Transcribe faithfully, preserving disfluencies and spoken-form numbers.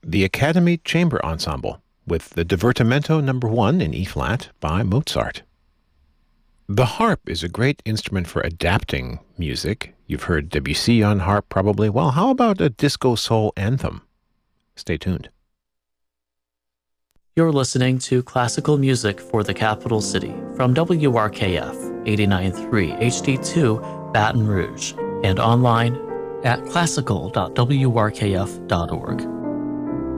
the Academy Chamber Ensemble with the Divertimento number one in E-flat by Mozart. The harp is a great instrument for adapting music. You've heard Debussy on harp probably. Well, how about a disco soul anthem? Stay tuned. You're listening to Classical Music for the Capital City from W R K F eighty-nine point three H D two Baton Rouge and online at classical dot w r k f dot org.